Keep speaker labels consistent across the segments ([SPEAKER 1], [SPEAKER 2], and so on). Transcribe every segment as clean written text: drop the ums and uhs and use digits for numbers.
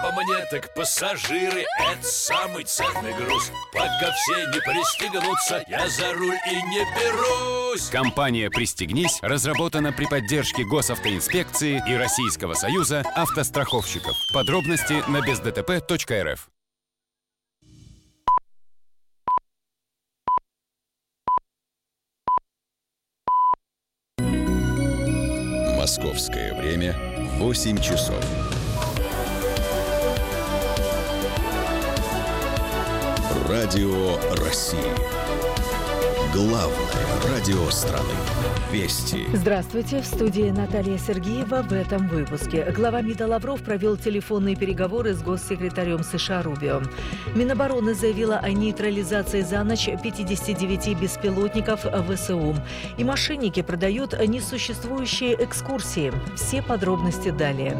[SPEAKER 1] по мне, так пассажиры — это самый ценный груз. Пока все не пристегнутся, я за руль и не берусь.
[SPEAKER 2] Компания «Пристегнись» разработана при поддержке Госавтоинспекции и Российского союза автостраховщиков. Подробности на бездтп.рф.
[SPEAKER 3] Московское время 8 часов. Радио России. Главное радио страны. Вести.
[SPEAKER 4] Здравствуйте. В студии Наталья Сергеева. В этом выпуске. Глава МИДа Лавров провел телефонные переговоры с госсекретарем США Рубио. Минобороны заявила о нейтрализации за ночь 59 беспилотников ВСУ. И мошенники продают несуществующие экскурсии. Все подробности далее.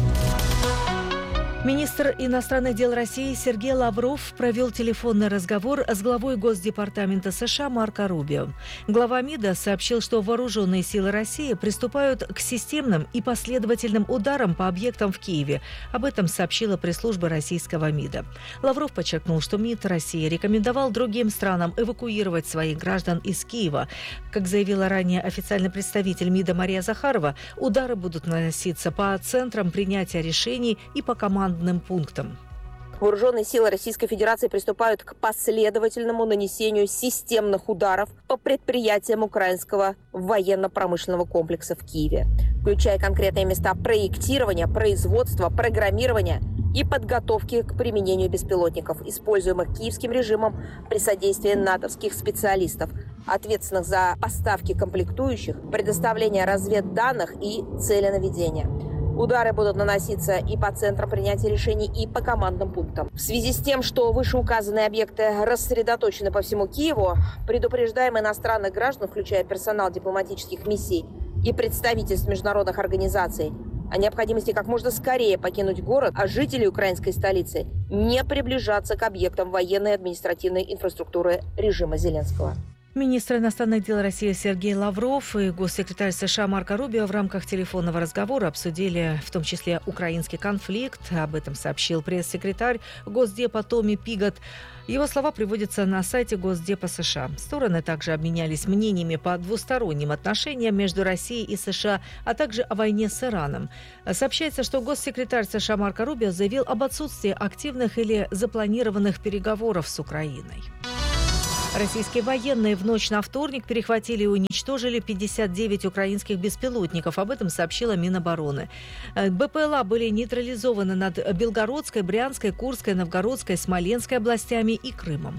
[SPEAKER 4] Министр иностранных дел России Сергей Лавров провел телефонный разговор с главой Госдепартамента США Марко Рубио. Глава МИДа сообщил, что вооруженные силы России приступают к системным и последовательным ударам по объектам в Киеве. Об этом сообщила пресс-служба российского МИДа. Лавров подчеркнул, что МИД России рекомендовал другим странам эвакуировать своих граждан из Киева. Как заявила ранее официальный представитель МИДа Мария Захарова, удары будут наноситься по центрам принятия решений и по командным пунктам.
[SPEAKER 5] Вооруженные силы Российской Федерации приступают к последовательному нанесению системных ударов по предприятиям украинского военно-промышленного комплекса в Киеве, включая конкретные места проектирования, производства, программирования и подготовки к применению беспилотников, используемых киевским режимом при содействии натовских специалистов, ответственных за поставки комплектующих, предоставление разведданных и целенаведения. Удары будут наноситься и по центрам принятия решений, и по командным пунктам. В связи с тем, что вышеуказанные объекты рассредоточены по всему Киеву, предупреждаем иностранных граждан, включая персонал дипломатических миссий и представительств международных организаций, о необходимости как можно скорее покинуть город, а жителей украинской столицы не приближаться к объектам военной и административной инфраструктуры режима Зеленского.
[SPEAKER 4] Министр иностранных дел России Сергей Лавров и госсекретарь США Марко Рубио в рамках телефонного разговора обсудили в том числе украинский конфликт. Об этом сообщил пресс-секретарь Госдепа Томми Пигот. Его слова приводятся на сайте Госдепа США. Стороны также обменялись мнениями по двусторонним отношениям между Россией и США, а также о войне с Ираном. Сообщается, что госсекретарь США Марко Рубио заявил об отсутствии активных или запланированных переговоров с Украиной. Российские военные в ночь на вторник перехватили и уничтожили 59 украинских беспилотников. Об этом сообщила Минобороны. БПЛА были нейтрализованы над Белгородской, Брянской, Курской, Новгородской, Смоленской областями и Крымом.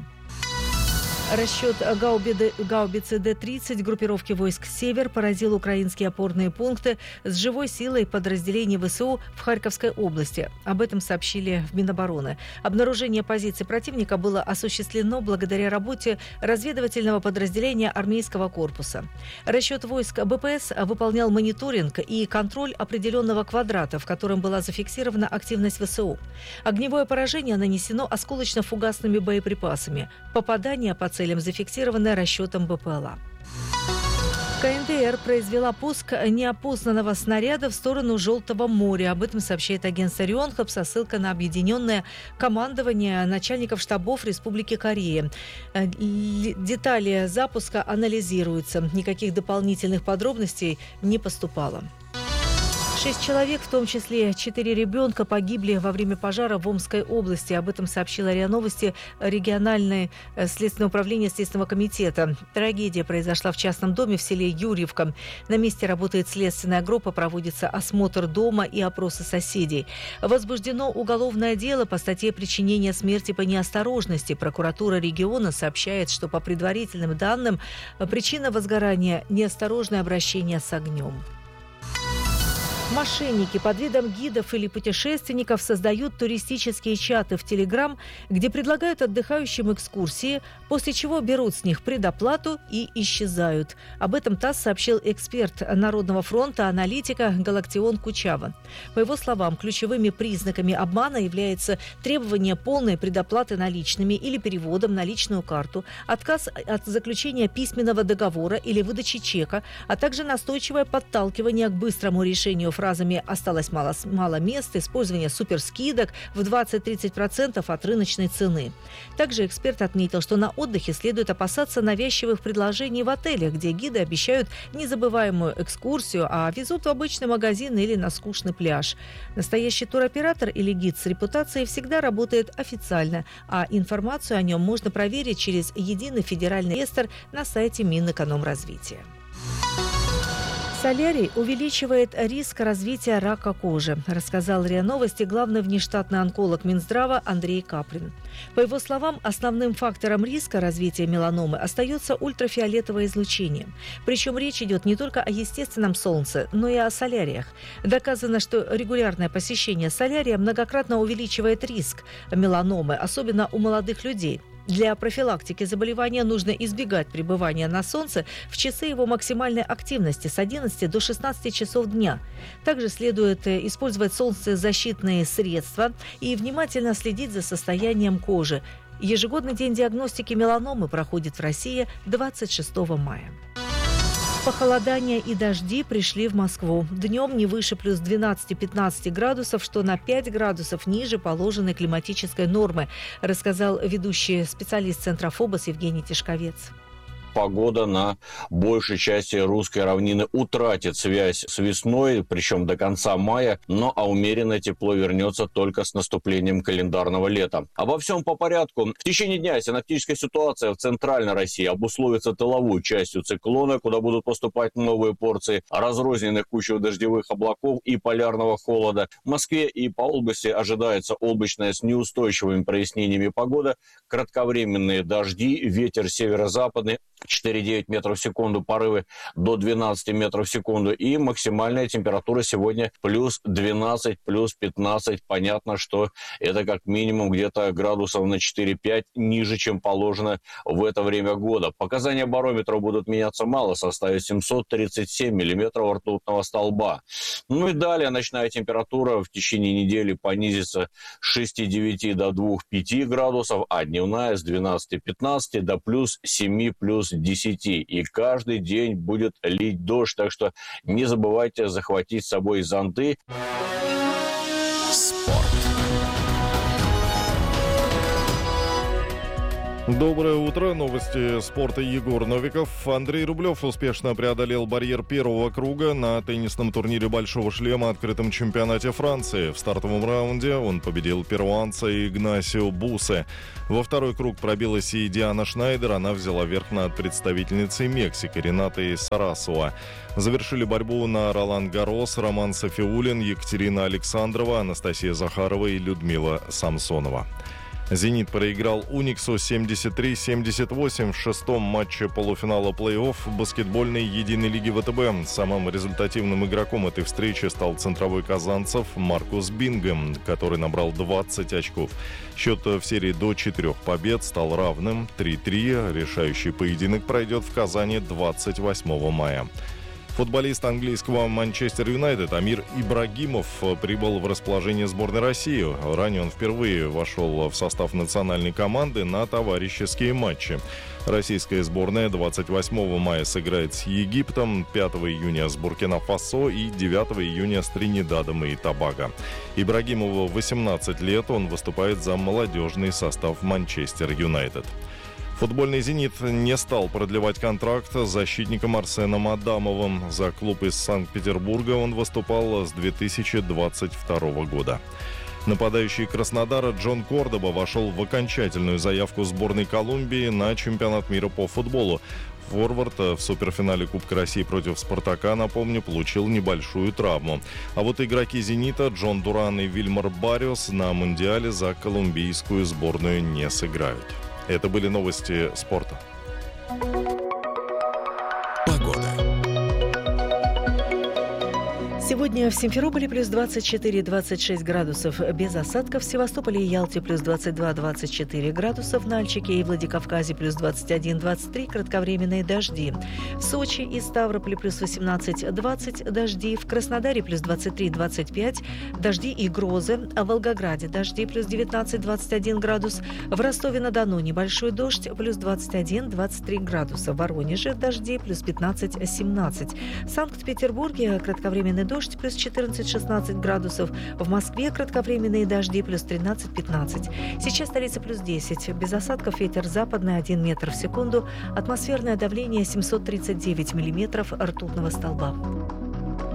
[SPEAKER 4] Расчет гаубицы Д-30 группировки войск «Север» поразил украинские опорные пункты с живой силой подразделений ВСУ в Харьковской области. Об этом сообщили в Минобороны. Обнаружение позиций противника было осуществлено благодаря работе разведывательного подразделения армейского корпуса. Расчет войск БПС выполнял мониторинг и контроль определенного квадрата, в котором была зафиксирована активность ВСУ. Огневое поражение нанесено осколочно-фугасными боеприпасами. Попадание по целям зафиксированы расчетом БПЛА. КНДР произвела пуск неопознанного снаряда в сторону Желтого моря. Об этом сообщает агентство Рионхаб со ссылкой на объединенное командование начальников штабов Республики Корея. Детали запуска анализируются. Никаких дополнительных подробностей не поступало. 6 человек, в том числе 4 ребенка, погибли во время пожара в Омской области. Об этом сообщила РИА Новости региональное следственное управление Следственного комитета. Трагедия произошла в частном доме в селе Юрьевка. На месте работает следственная группа, проводится осмотр дома и опросы соседей. Возбуждено уголовное дело по статье «Причинение смерти по неосторожности». Прокуратура региона сообщает, что по предварительным данным причина возгорания – неосторожное обращение с огнем. Мошенники под видом гидов или путешественников создают туристические чаты в Телеграм, где предлагают отдыхающим экскурсии, после чего берут с них предоплату и исчезают. Об этом ТАСС сообщил эксперт Народного фронта, аналитика Галактион Кучава. По его словам, ключевыми признаками обмана является требование полной предоплаты наличными или переводом на личную карту, отказ от заключения письменного договора или выдачи чека, а также настойчивое подталкивание к быстрому решению фразами «осталось мало мест», использование суперскидок в 20-30% от рыночной цены. Также эксперт отметил, что на отдыхе следует опасаться навязчивых предложений в отелях, где гиды обещают незабываемую экскурсию, а везут в обычный магазин или на скучный пляж. Настоящий туроператор или гид с репутацией всегда работает официально, а информацию о нем можно проверить через единый федеральный реестр на сайте Минэкономразвития. Солярий увеличивает риск развития рака кожи, рассказал РИА Новости главный внештатный онколог Минздрава Андрей Каплин. По его словам, основным фактором риска развития меланомы остается ультрафиолетовое излучение. Причем речь идет не только о естественном солнце, но и о соляриях. Доказано, что регулярное посещение солярия многократно увеличивает риск меланомы, особенно у молодых людей. Для профилактики заболевания нужно избегать пребывания на солнце в часы его максимальной активности с 11 до 16 часов дня. Также следует использовать солнцезащитные средства и внимательно следить за состоянием кожи. Ежегодный день диагностики меланомы проходит в России 26 мая. Похолодание и дожди пришли в Москву. Днем не выше плюс 12-15 градусов, что на 5 градусов ниже положенной климатической нормы, рассказал ведущий специалист Центра ФОБОС Евгений Тишковец.
[SPEAKER 6] Погода на большей части русской равнины утратит связь с весной, причем до конца мая, но умеренное тепло вернется только с наступлением календарного лета. Обо всем по порядку. В течение дня синоптическая ситуация в центральной России обусловится тыловой частью циклона, куда будут поступать новые порции разрозненных кучево-дождевых облаков и полярного холода. В Москве и по области ожидается облачная с неустойчивыми прояснениями погода, кратковременные дожди, ветер северо-западный 4,9 метров в секунду, порывы до 12 метров в секунду. И максимальная температура сегодня плюс 12, плюс 15. Понятно, что это как минимум где-то градусов на 4-5 ниже, чем положено в это время года. Показания барометра будут меняться мало, составит 737 миллиметров ртутного столба. Ну и далее ночная температура в течение недели понизится с 6,9 до 2,5 градусов, а дневная с 12,15 до плюс 7, плюс 10. И каждый день будет лить дождь, так что не забывайте захватить с собой зонты.
[SPEAKER 7] Доброе утро. Новости спорта. Егор Новиков. Андрей Рублев успешно преодолел барьер первого круга на теннисном турнире «Большого шлема» открытом чемпионате Франции. В стартовом раунде он победил перуанца Игнасио Бусе. Во второй круг пробилась и Диана Шнайдер. Она взяла верх над представительницей Мексики Ренатой Сарасуа. Завершили борьбу на Ролан-Гаррос Роман Сафиуллин, Екатерина Александрова, Анастасия Захарова и Людмила Самсонова. «Зенит» проиграл «Униксу» 73-78 в шестом матче полуфинала плей-офф баскетбольной единой лиги ВТБ. Самым результативным игроком этой встречи стал центровой казанцев Маркус Бингем, который набрал 20 очков. Счет в серии до 4 побед стал равным 3-3. Решающий поединок пройдет в Казани 28 мая. Футболист английского «Манчестер Юнайтед» Амир Ибрагимов прибыл в расположение сборной России. Ранее он впервые вошел в состав национальной команды на товарищеские матчи. Российская сборная 28 мая сыграет с Египтом, 5 июня с Буркина-Фасо и 9 июня с Тринидадом и Тобаго. Ибрагимову 18 лет, он выступает за молодежный состав «Манчестер Юнайтед». Футбольный «Зенит» не стал продлевать контракт с защитником Арсеном Адамовым. За клуб из Санкт-Петербурга он выступал с 2022 года. Нападающий Краснодара Джон Кордоба вошел в окончательную заявку сборной Колумбии на чемпионат мира по футболу. Форвард в суперфинале Кубка России против «Спартака», напомню, получил небольшую травму. А вот игроки «Зенита» Джон Дуран и Вильмар Барриос на Мундиале за колумбийскую сборную не сыграют. Это были новости спорта.
[SPEAKER 4] Сегодня в Симферополе плюс 24-26 градусов без осадков, в Севастополе и Ялте плюс 22-24 градусов, в Нальчике и Владикавказе плюс 21-23 кратковременные дожди. В Сочи и Ставрополе плюс 18-20 дожди, в Краснодаре плюс 23-25 дожди и грозы, а в Волгограде дожди плюс 19-21 градус, в Ростове-на-Дону небольшой дождь плюс 21-23 градуса, в Воронеже дожди плюс 15-17, в Санкт-Петербурге кратковременный дождь плюс плюс 14-16 градусов. В Москве кратковременные дожди плюс 13-15. Сейчас столица плюс 10. Без осадков ветер западный 1 метр в секунду. Атмосферное давление 739 миллиметров ртутного столба.